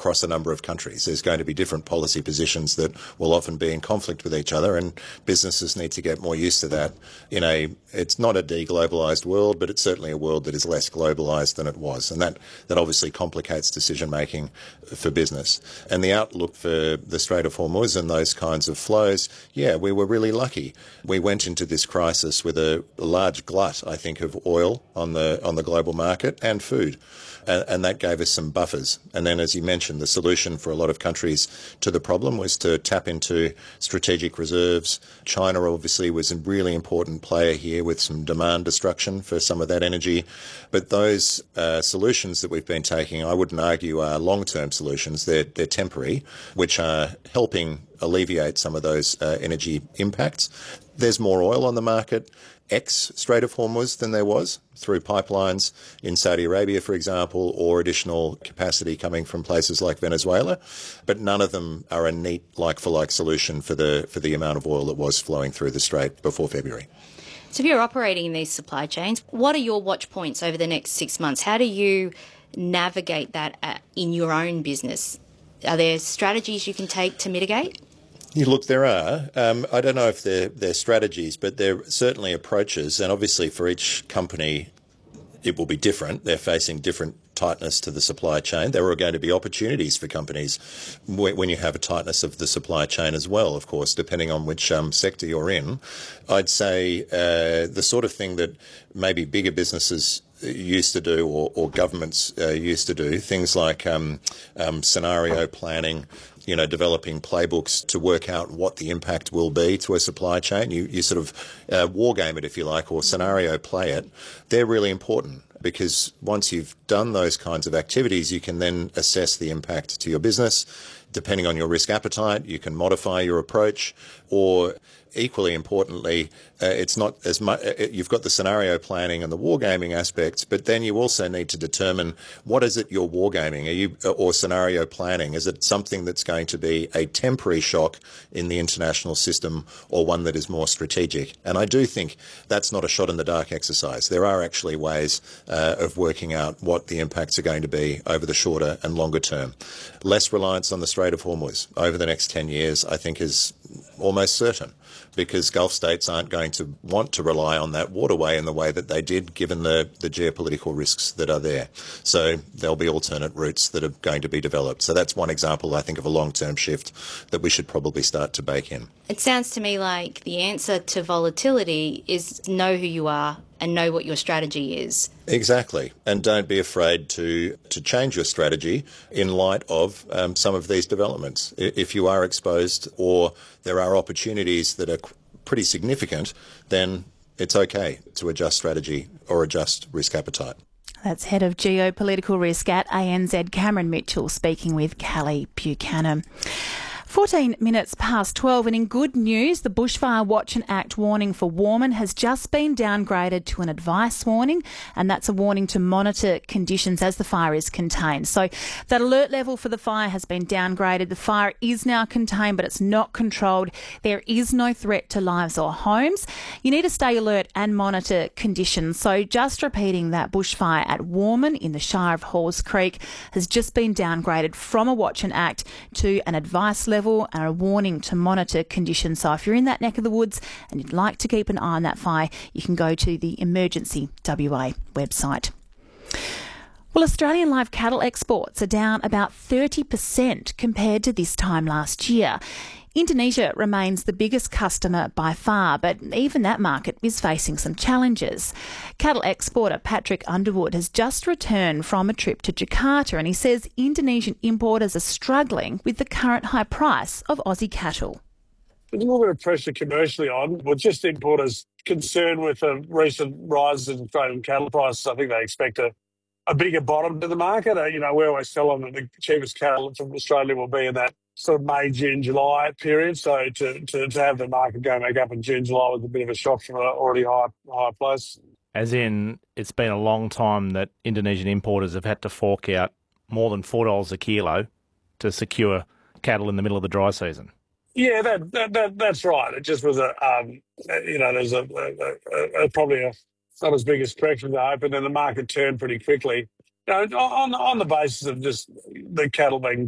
across a number of countries. There's going to be different policy positions that will often be in conflict with each other, and businesses need to get more used to that. It's not a deglobalised world, but it's certainly a world that is less globalised than it was, and that obviously complicates decision making for business. And the outlook for the Strait of Hormuz and those kinds of flows, we were really lucky. We went into this crisis with a large glut, I think, of oil on the global market and food. And that gave us some buffers. And then, as you mentioned, the solution for a lot of countries to the problem was to tap into strategic reserves. China obviously was a really important player here with some demand destruction for some of that energy. But those solutions that we've been taking, I wouldn't argue are long-term solutions. They're temporary, which are helping alleviate some of those energy impacts. There's more oil on the market ex-Strait of Hormuz than there was through pipelines in Saudi Arabia, for example, or additional capacity coming from places like Venezuela. But none of them are a neat like-for-like solution for the amount of oil that was flowing through the Strait before February. So if you're operating in these supply chains, what are your watch points over the next 6 months? How do you navigate that in your own business? Are there strategies you can take to mitigate? Look, there are. I don't know if they're strategies, but they're certainly approaches. And obviously for each company, it will be different. They're facing different tightness to the supply chain. There are going to be opportunities for companies when you have a tightness of the supply chain as well, of course, depending on which sector you're in. I'd say the sort of thing that maybe bigger businesses used to do or governments used to do, things like scenario planning, developing playbooks to work out what the impact will be to a supply chain. You sort of war game it, if you like, or scenario play it. They're really important because once you've done those kinds of activities, you can then assess the impact to your business. Depending on your risk appetite, you can modify your approach, or equally importantly, it's not as much. You've got the scenario planning and the wargaming aspects, but then you also need to determine what is it you're wargaming, or scenario planning. Is it something that's going to be a temporary shock in the international system, or one that is more strategic? And I do think that's not a shot in the dark exercise. There are actually ways of working out what the impacts are going to be over the shorter and longer term. Less reliance on the Strait of Hormuz over the next 10 years, I think, is almost certain, because Gulf states aren't going to want to rely on that waterway in the way that they did, given the geopolitical risks that are there. So there'll be alternate routes that are going to be developed. So that's one example, I think, of a long-term shift that we should probably start to bake in. It sounds to me like the answer to volatility is know who you are and know what your strategy is. Exactly. And don't be afraid to change your strategy in light of some of these developments. If you are exposed or there are opportunities that are pretty significant, then it's okay to adjust strategy or adjust risk appetite. That's Head of Geopolitical Risk at ANZ, Cameron Mitchell, speaking with Callie Buchanan. 14 minutes past 12, and in good news, the Bushfire Watch and Act warning for Warman has just been downgraded to an advice warning, and that's a warning to monitor conditions as the fire is contained. So that alert level for the fire has been downgraded. The fire is now contained, but it's not controlled. There is no threat to lives or homes. You need to stay alert and monitor conditions. So just repeating, that bushfire at Warman in the Shire of Halls Creek has just been downgraded from a Watch and Act to an advice level and a warning to monitor conditions. So if you're in that neck of the woods and you'd like to keep an eye on that fire, you can go to the Emergency WA website. Well, Australian live cattle exports are down about 30% compared to this time last year. Indonesia remains the biggest customer by far, but even that market is facing some challenges. Cattle exporter Patrick Underwood has just returned from a trip to Jakarta, and he says Indonesian importers are struggling with the current high price of Aussie cattle. There's a little bit of pressure commercially on, but just importers concerned with the recent rise in Australian cattle prices. I think they expect a bigger bottom to the market. We always tell them that the cheapest cattle from Australia will be in that sort of May, June, July period. So to have the market go back up in June, July was a bit of a shock from an already high place. As in, it's been a long time that Indonesian importers have had to fork out more than $4 a kilo to secure cattle in the middle of the dry season. Yeah, that's right. It just was there's probably not as big a correction as I hope, and then the market turned pretty quickly. On the basis of just the cattle being